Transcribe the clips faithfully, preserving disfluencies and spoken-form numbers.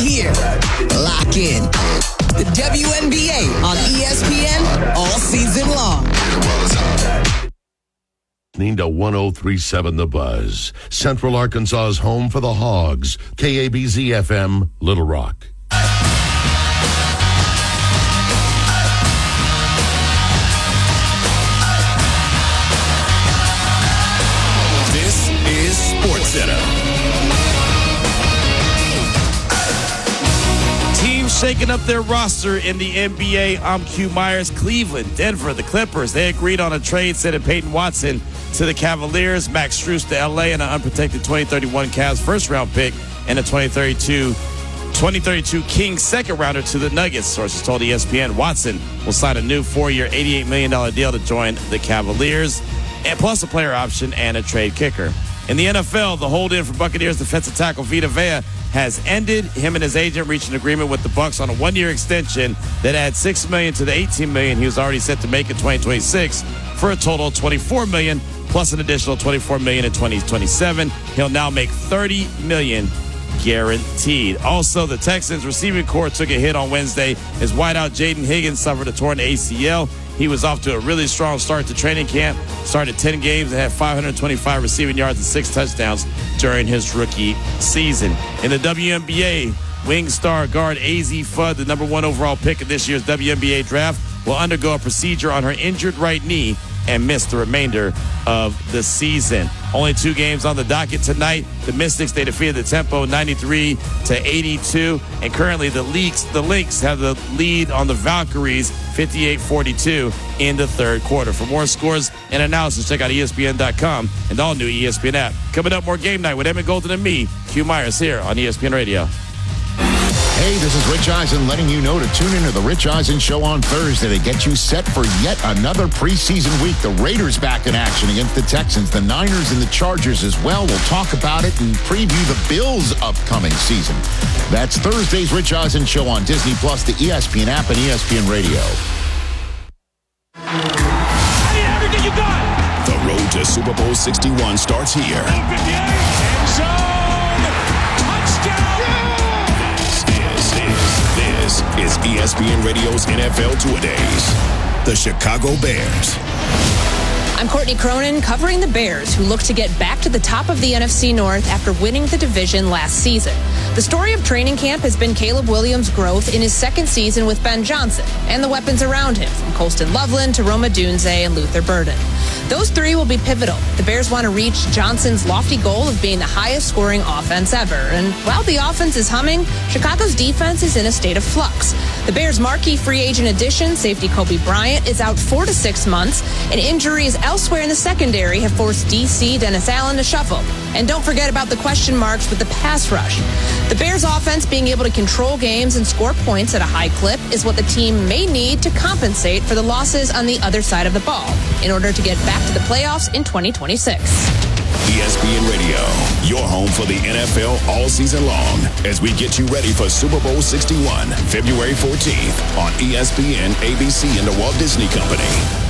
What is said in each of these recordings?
here. Lock in. The W N B A on E S P N all season long. Listening to one oh three point seven The Buzz, Central Arkansas's home for the Hogs, K A B Z F M, Little Rock. This is SportsCenter. Teams shaking up their roster in the N B A. I'm Q Myers. Cleveland, Denver, the Clippers. They agreed on a trade sending Peyton Watson to the Cavaliers, Max Strus to L A, and an unprotected twenty thirty-one Cavs first-round pick and a twenty thirty-two, twenty thirty-two Kings second-rounder to the Nuggets. Sources told E S P N Watson will sign a new four-year, eighty-eight million dollars deal to join the Cavaliers, and plus a player option and a trade kicker. In the N F L, the hold-in for Buccaneers defensive tackle Vita Vea has ended. Him and his agent reached an agreement with the Bucs on a one-year extension that adds six million dollars to the eighteen million dollars he was already set to make in twenty twenty-six for a total of twenty-four million dollars plus an additional twenty-four million dollars in twenty twenty-seven. He'll now make thirty million dollars guaranteed. Also, the Texans receiving corps took a hit on Wednesday as wideout Jaden Higgins suffered a torn A C L. He was off to a really strong start to training camp, started ten games and had five hundred twenty-five receiving yards and six touchdowns during his rookie season. In the W N B A, wing star guard A Z Fudd, the number one overall pick of this year's W N B A draft, will undergo a procedure on her injured right knee and miss the remainder of the season. Only two games on the docket tonight. The Mystics, they defeated the Tempo ninety-three to eighty-two, and currently the Leaks, the Lynx have the lead on the Valkyries fifty-eight forty-two in the third quarter. For more scores and analysis, check out E S P N dot com and the all-new E S P N app. Coming up, more Game Night with Emmett Golden and me, Q Myers, here on E S P N Radio. Hey, this is Rich Eisen letting you know to tune into the Rich Eisen Show on Thursday to get you set for yet another preseason week. The Raiders back in action against the Texans, the Niners and the Chargers as well. We'll talk about it and preview the Bills' upcoming season. That's Thursday's Rich Eisen Show on Disney Plus, the E S P N app, and E S P N Radio. I need everything you got. The road to Super Bowl sixty-one starts here. End zone. Touchdown. This is E S P N Radio's N F L Two-A-Days. The Chicago Bears. I'm Courtney Cronin covering the Bears, who look to get back to the top of the N F C North after winning the division last season. The story of training camp has been Caleb Williams' growth in his second season with Ben Johnson and the weapons around him, from Colston Loveland to Roma Dunze and Luther Burden. Those three will be pivotal. The Bears want to reach Johnson's lofty goal of being the highest scoring offense ever. And while the offense is humming, Chicago's defense is in a state of flux. The Bears' marquee free agent addition, safety Kobe Bryant, is out four to six months, and injuries elsewhere in the secondary have forced D C Dennis Allen to shuffle. And don't forget about the question marks with the pass rush. The Bears' offense being able to control games and score points at a high clip is what the team may need to compensate for the losses on the other side of the ball in order to get back to the playoffs in twenty twenty-six. E S P N Radio, your home for the N F L all season long, as we get you ready for Super Bowl sixty-one, February fourteenth on E S P N, A B C, and the Walt Disney Company.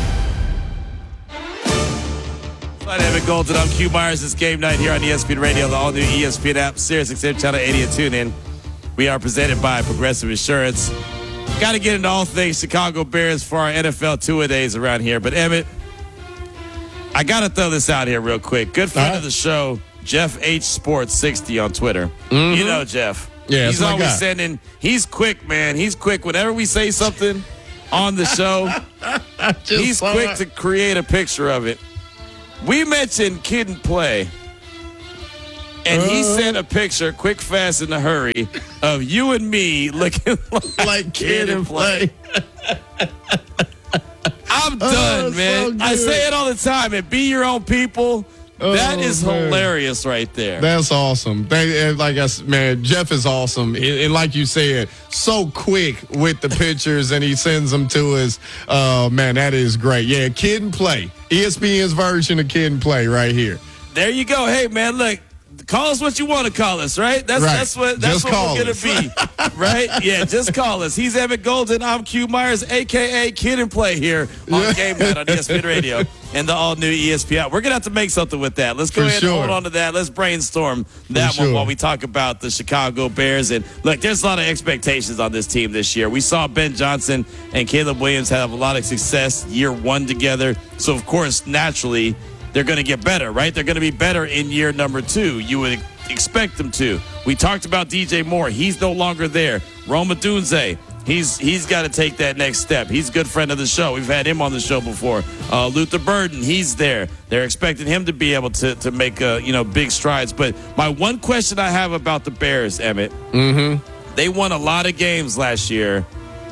I'm Emmett Golden. I'm Q Myers. It's Game Night here on E S P N Radio, the all-new E S P N app, Sirius X M Channel eighty, and TuneIn. We are presented by Progressive Insurance. Got to get into all things Chicago Bears for our N F L Two-A-Days around here. But, Emmett, I got to throw this out here real quick. Good friend right. of the show, Jeff H. Sports sixty on Twitter. Mm-hmm. You know Jeff. Yeah, he's always guy. sending. He's quick, man. He's quick. Whenever we say something on the show, he's quick it. to create a picture of it. We mentioned Kid and Play, and uh, he sent a picture, quick, fast, in a hurry, of you and me looking like, like Kid and Play. I'm done, oh, man. So I say it all the time. And be your own people. Oh, that is man. hilarious right there. That's awesome. They, like I said, man, Jeff is awesome. And, and like you said, so quick with the pictures, and he sends them to us. Uh, man, that is great. Yeah, Kid and Play. E S P N's version of Kid and Play right here. There you go. Hey, man, look. Call us what you want to call us, right? That's right. that's what that's just what we're us. gonna be, right? Yeah, just call us. He's Emmett Golden. I'm Q Myers, aka Kid and Play, here on Game Night on E S P N Radio. and the all-new E S P N. We're going to have to make something with that. Let's go For ahead sure. and hold on to that. Let's brainstorm that For one sure. while we talk about the Chicago Bears. And look, there's a lot of expectations on this team this year. We saw Ben Johnson and Caleb Williams have a lot of success year one together. So, of course, naturally, they're going to get better, right? They're going to be better in year number two. You would expect them to. We talked about D J Moore. He's no longer there. Roma Dunze. He's he's got to take that next step. He's a good friend of the show. We've had him on the show before. Uh, Luther Burden, he's there. They're expecting him to be able to to make uh, you know big strides. But my one question I have about the Bears, Emmett, Mm-hmm. they won a lot of games last year,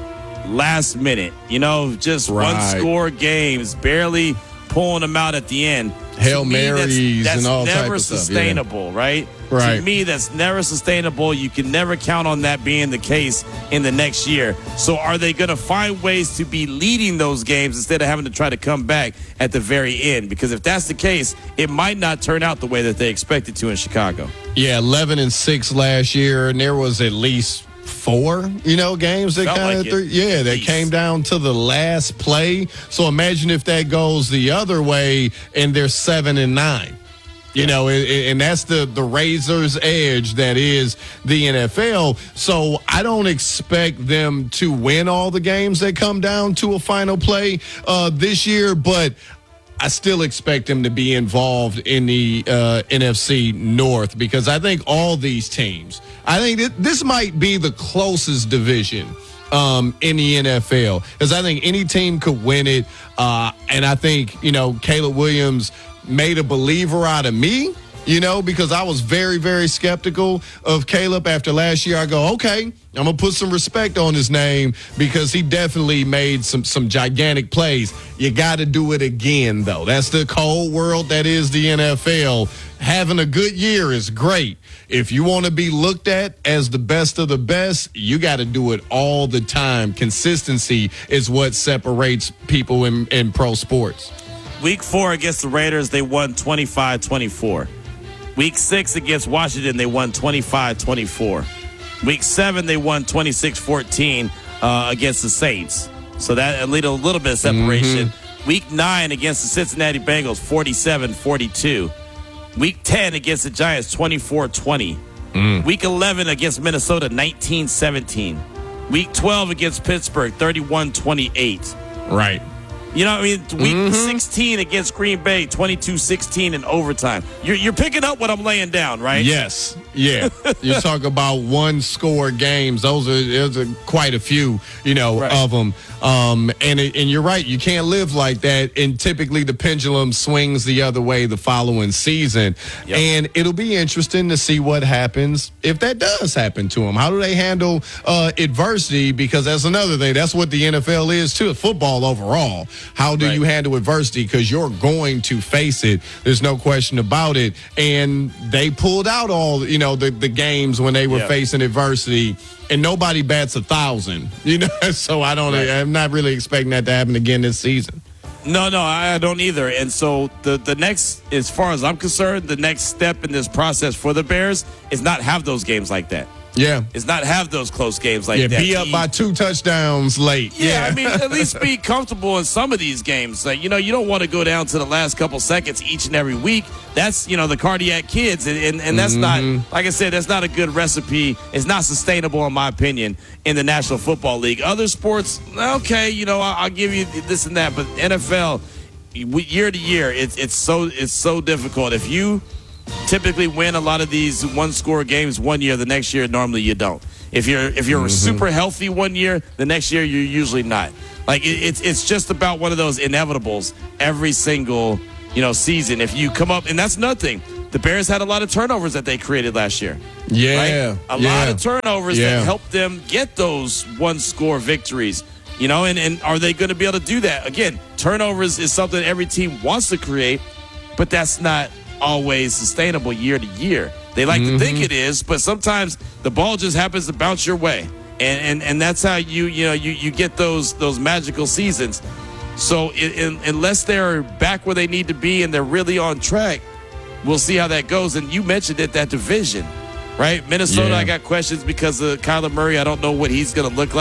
last minute. You know, just Right. one score games, barely pulling them out at the end. Hail To me, that's- Marys that's and all type never of stuff, yeah. sustainable, right? Right. To me, that's never sustainable. You can never count on that being the case in the next year. So are they going to find ways to be leading those games instead of having to try to come back at the very end? Because if that's the case, it might not turn out the way that they expected to in Chicago. Yeah, eleven and six last year, and there was at least four, you know, games that Felt kind like of, it. yeah, At that least. came down to the last play. So imagine if that goes the other way and they're seven and nine. You know, and, and that's the, the razor's edge that is the N F L. So I don't expect them to win all the games that come down to a final play uh, this year, but I still expect them to be involved in the uh, N F C North because I think all these teams, I think th- this might be the closest division um, in the N F L because I think any team could win it. Uh, and I think, you know, Caleb Williams made a believer out of me, you know, because I was very, very skeptical of Caleb after last year. I go, okay, I'm going to put some respect on his name because he definitely made some some gigantic plays. You got to do it again, though. That's the cold world that is the N F L. Having a good year is great. If you want to be looked at as the best of the best, you got to do it all the time. Consistency is what separates people in, in pro sports. Week four against the Raiders, they won twenty-five twenty-four. Week six against Washington, they won twenty-five twenty-four. Week seven, they won twenty-six fourteen uh, against the Saints. So that a little, little bit of separation. Mm-hmm. Week nine against the Cincinnati Bengals, forty-seven forty-two. Week ten against the Giants, twenty-four twenty. Mm. Week eleven against Minnesota, nineteen seventeen. Week twelve against Pittsburgh, thirty-one twenty-eight. Right. You know what I mean? Week Mm-hmm. sixteen against Green Bay, twenty-two sixteen in overtime. You're, you're picking up what I'm laying down, right? Yes. Yeah. You talk about one score games. Those are, those are quite a few, you know, Right. of them. Um, and, it- and you're right. You can't live like that. And typically the pendulum swings the other way the following season. Yep. And it'll be interesting to see what happens if that does happen to them. How do they handle uh, adversity? Because that's another thing. That's what the N F L is too. Football overall. How do Right. you handle adversity? Because you're going to face it. There's no question about it. And they pulled out all, you know, the, the games when they were Yeah. facing adversity, and nobody bats a thousand, you know. So I don't, Right. I'm not really expecting that to happen again this season. No, no, I don't either. And so the, the next, as far as I'm concerned, the next step in this process for the Bears is not have those games like that. Yeah. Is not have those close games like Yeah, that. be up Be- by two touchdowns late. Yeah, I mean, at least be comfortable in some of these games. Like, you know, you don't want to go down to the last couple seconds each and every week. That's, you know, the cardiac kids. And, and, and that's Mm-hmm. not, like I said, that's not a good recipe. It's not sustainable, in my opinion, in the National Football League. Other sports, okay, you know, I'll, I'll give you this and that. But N F L, year to year, it's, it's, so, it's so difficult. If you typically win a lot of these one-score games one year, the next year normally you don't. If you're if you're Mm-hmm. super healthy one year, the next year you're usually not. Like it, it's it's just about one of those inevitables every single you know season. If you come up, and that's nothing. The Bears had a lot of turnovers that they created last year. Yeah. Right? A yeah. lot of turnovers Yeah. that helped them get those one-score victories. You know, and, and are they going to be able to do that? Again, turnovers is something every team wants to create, but that's not always sustainable year to year. They like Mm-hmm. to think it is, but sometimes the ball just happens to bounce your way. And and, and that's how you you know you, you get those those magical seasons. So in, in, unless they're back where they need to be and they're really on track, we'll see how that goes. And you mentioned it, that division, right? Minnesota, Yeah. I got questions because of Kyler Murray. I don't know what he's going to look like.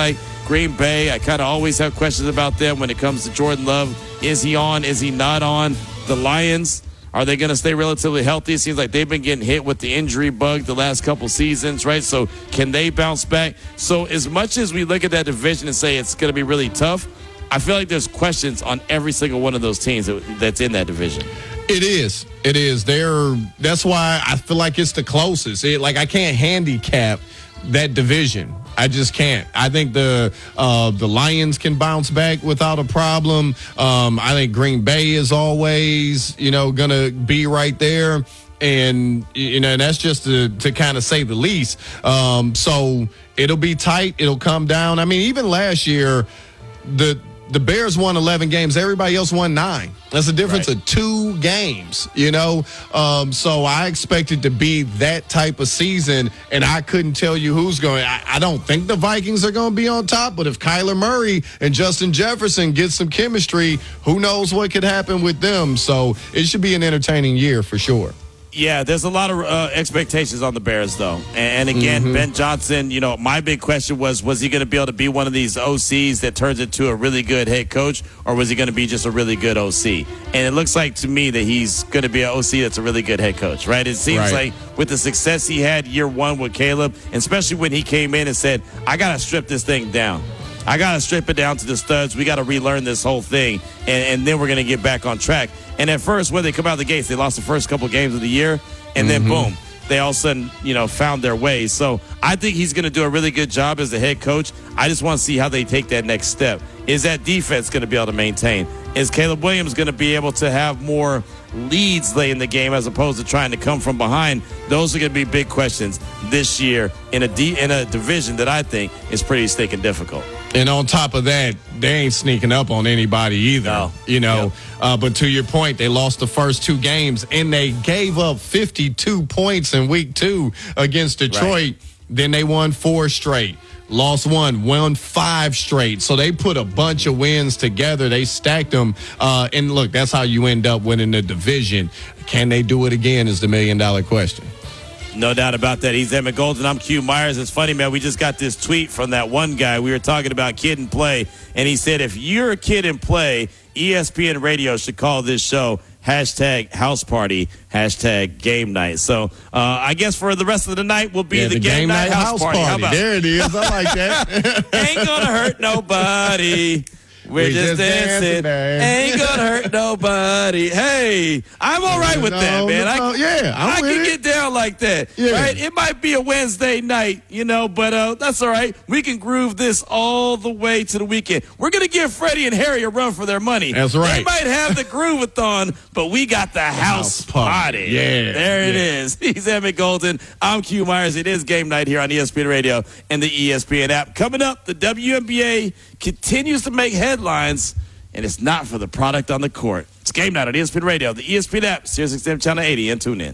Green Bay, I kind of always have questions about them when it comes to Jordan Love. Is he on? Is he not on? The Lions, are they going to stay relatively healthy? It seems like they've been getting hit with the injury bug the last couple seasons, right? So can they bounce back? So as much as we look at that division and say it's going to be really tough, I feel like there's questions on every single one of those teams that's in that division. It is. It is. They're, that's why I feel like it's the closest. It, like, I can't handicap that division. I just can't. I think the uh, the Lions can bounce back without a problem. Um, I think Green Bay is always, you know, going to be right there. And, you know, and that's just to, to kind of say the least. Um, so it'll be tight. It'll come down. I mean, even last year, the the Bears won eleven games. Everybody else won nine. That's a difference right. of two games, you know. Um, so I expect it to be that type of season, and I couldn't tell you who's going. I, I don't think the Vikings are going to be on top, but if Kyler Murray and Justin Jefferson get some chemistry, who knows what could happen with them. So it should be an entertaining year for sure. Yeah, there's a lot of uh, expectations on the Bears, though. And, and again, mm-hmm. Ben Johnson, you know, my big question was, was he going to be able to be one of these O Cs that turns into a really good head coach, or was he going to be just a really good O C? And it looks like to me that he's going to be an O C that's a really good head coach, right? It seems right. like with the success he had year one with Caleb, and especially when he came in and said, I got to strip this thing down. I got to strip it down to the studs. We got to relearn this whole thing, and, and then we're going to get back on track. And at first, when they come out of the gates, they lost the first couple games of the year, and then, mm-hmm. boom, they all of a sudden, you know, found their way. So I think he's going to do a really good job as the head coach. I just want to see how they take that next step. Is that defense going to be able to maintain? Is Caleb Williams going to be able to have more leads late in the game as opposed to trying to come from behind? Those are going to be big questions this year in a, D, in a division that I think is pretty stinking difficult. And on top of that, they ain't sneaking up on anybody either, no. you know. Yep. Uh, but to your point, they lost the first two games, and they gave up fifty-two points in week two against Detroit. Right. Then they won four straight, lost one, won five straight. So they put a bunch of wins together. They stacked them. Uh, and, look, that's how you end up winning the division. Can they do it again is the million-dollar question. No doubt about that. He's Emmett Golden. I'm Q Myers. It's funny, man. We just got this tweet from that one guy. We were talking about kid and play, and he said, if you're a kid and play, E S P N Radio should call this show hashtag house party, hashtag game night. So uh, I guess for the rest of the night will be yeah, the, the game, game night, night house, house party. party. How about there it is. I like that. Ain't gonna hurt nobody. We're we just, just dancing. dancing Ain't gonna hurt nobody. Hey, I'm all right with no, that, man. No, I, yeah, I'm I with can it. get down like that, yeah. right? It might be a Wednesday night, you know, but uh, that's all right. We can groove this all the way to the weekend. We're gonna give Freddie and Harry a run for their money. That's right. They might have the Groove-a-thon, but we got the house, house party. Yeah, there yeah. it is. He's Emmett Golden. I'm Q Myers. It is game night here on E S P N Radio and the E S P N app. Coming up, the W N B A continues to make headlines. And it's not for the product on the court. It's game night on E S P N Radio, the E S P N app, Sirius X M Channel eighty, and tune in.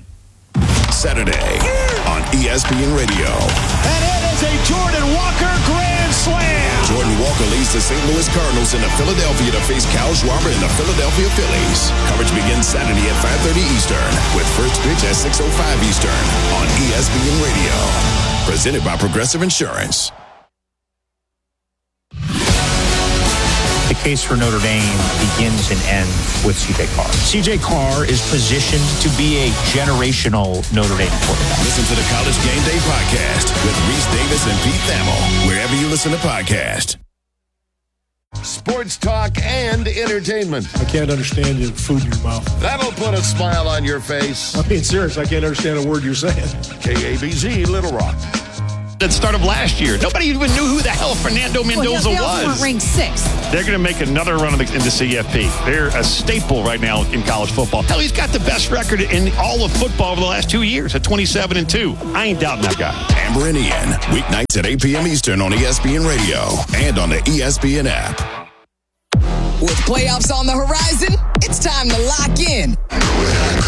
Saturday on E S P N Radio. And it is a Jordan Walker grand slam. Jordan Walker leads the Saint Louis Cardinals into Philadelphia to face Kyle Schwarber and the Philadelphia Phillies. Coverage begins Saturday at five thirty Eastern with first pitch at six oh five Eastern on E S P N Radio. Presented by Progressive Insurance. The case for Notre Dame begins and ends with C J Carr. C J Carr is positioned to be a generational Notre Dame quarterback. Listen to the College Game Day podcast with Reese Davis and Pete Thamel, wherever you listen to podcasts. Sports talk and entertainment. I can't understand you food in your mouth. That'll put a smile on your face. I'm being serious. I can't understand a word you're saying. K A B Z, Little Rock. At the start of last year, nobody even knew who the hell Fernando Mendoza well, they was. They ranked sixth. They're going to make another run in the C F P. They're a staple right now in college football. Hell, he's got the best record in all of football over the last two years at twenty-seven and two. I ain't doubting that guy. Amber and Ian, weeknights at eight p.m. Eastern on E S P N Radio and on the E S P N app. With playoffs on the horizon, it's time to lock in.